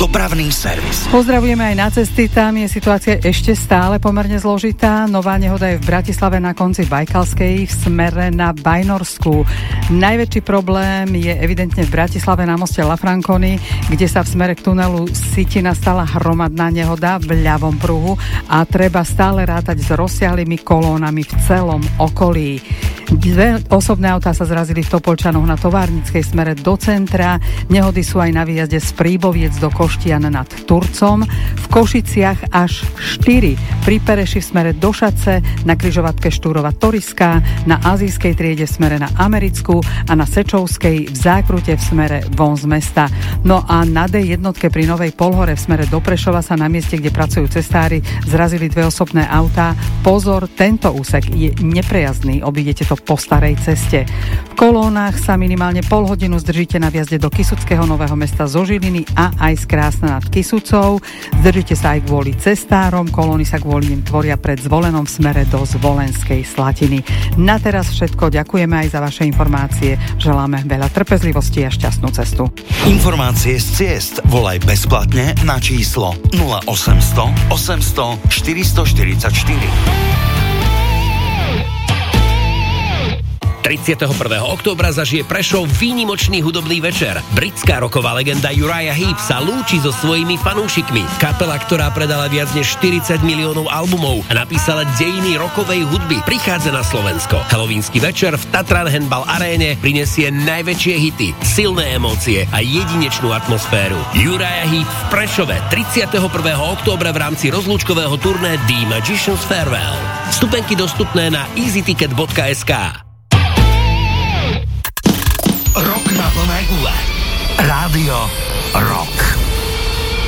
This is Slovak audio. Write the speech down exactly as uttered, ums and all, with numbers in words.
Dopravný servis. Pozdravujeme aj na cesty, tam je situácia ešte stále pomerne zložitá. Nová nehoda je v Bratislave na konci Bajkalskej v smere na Bajnorsku. Najväčší problém je evidentne v Bratislave na moste La Franconi, kde sa v smere k tunelu Sitina stala hromadná nehoda v ľavom pruhu a treba stále rátať s rozsiahlými kolónami v celom okolí. Dve osobné autá sa zrazili v Topolčanoch na Továrnickej smere do centra. Nehody sú aj na výjazde z Príboviec do Koštian nad Turcom. V Košiciach až štyri. Pri Pereši v smere do Šace, na križovatke Štúrova Toriska, na Azijskej triede v smere na Americkú a na Sečovskej v Zákrute v smere von z mesta. No a na dé jednotke pri Novej Polhore v smere do Prešova sa na mieste, kde pracujú cestári, zrazili dve osobné autá. Pozor, tento úsek je neprejazdný, obídete to po starej ceste. V kolónach sa minimálne pol hodinu zdržíte na viazde do Kysuckého Nového Mesta zo Žiliny a aj z Krásna nad Kysucou. Zdržíte sa aj kvôli cestárom, kolóny sa kvôli nim tvoria pred Zvolenom v smere do Zvolenskej Slatiny. Na teraz všetko, ďakujeme aj za vaše informácie, želáme veľa trpezlivosti a šťastnú cestu. Informácie z ciest volaj bezplatne na číslo nula osemsto osemsto štyristo štyridsaťštyri. tridsiateho prvého októbra zažije Prešov výnimočný hudobný večer. Britská roková legenda Uriah Heep sa lúči so svojimi fanúšikmi. Kapela, ktorá predala viac než štyridsať miliónov albumov a napísala dejiny rokovej hudby, prichádza na Slovensko. Halloweensky večer v Tatran Handball aréne prinesie najväčšie hity, silné emócie a jedinečnú atmosféru. Uriah Heep v Prešove tridsiateho prvého októbra v rámci rozlúčkového turné The Magician's Farewell. Vstupenky dostupné na easyticket bodka es ká. Rok na plné gule. Rádio Rock.